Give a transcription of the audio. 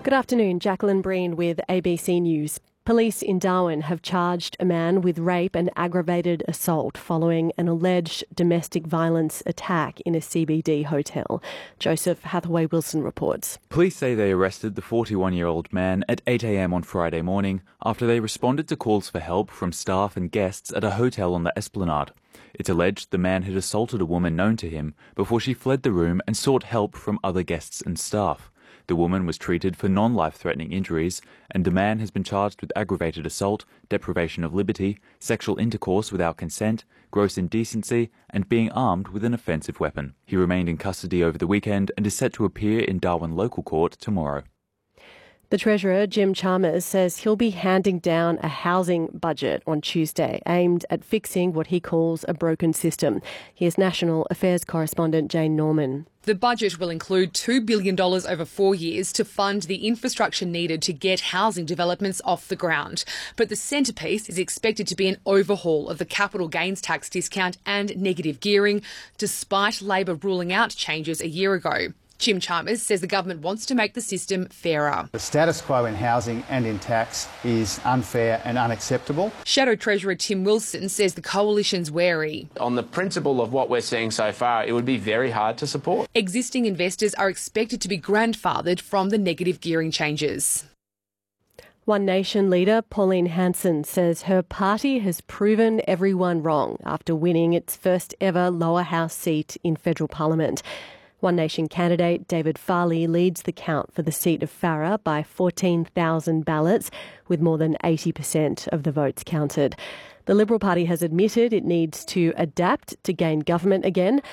Good afternoon, Jacqueline Breen with ABC News. Police in Darwin have charged a man with rape and aggravated assault following an alleged domestic violence attack in a CBD hotel. Joseph Hathaway-Wilson reports. Police say they arrested the 41-year-old man at 8 a.m. on Friday morning after they responded to calls for help from staff and guests at a hotel on the Esplanade. It's alleged the man had assaulted a woman known to him before she fled the room and sought help from other guests and staff. The woman was treated for non-life-threatening injuries, and the man has been charged with aggravated assault, deprivation of liberty, sexual intercourse without consent, gross indecency, and being armed with an offensive weapon. He remained in custody over the weekend and is set to appear in Darwin Local Court tomorrow. The Treasurer, Jim Chalmers, says he'll be handing down a housing budget on Tuesday aimed at fixing what he calls a broken system. Here's National Affairs correspondent Jane Norman. The budget will include $2 billion over 4 years to fund the infrastructure needed to get housing developments off the ground. But the centrepiece is expected to be an overhaul of the capital gains tax discount and negative gearing, despite Labor ruling out changes a year ago. Jim Chalmers says the government wants to make the system fairer. The status quo in housing and in tax is unfair and unacceptable. Shadow Treasurer Tim Wilson says the coalition's wary. On the principle of what we're seeing so far, it would be very hard to support. Existing investors are expected to be grandfathered from the negative gearing changes. One Nation leader Pauline Hanson says her party has proven everyone wrong after winning its first ever lower house seat in federal parliament. One Nation candidate David Farley leads the count for the seat of Farrer by 14,000 ballots, with more than 80% of the votes counted. The Liberal Party has admitted it needs to adapt to gain government again.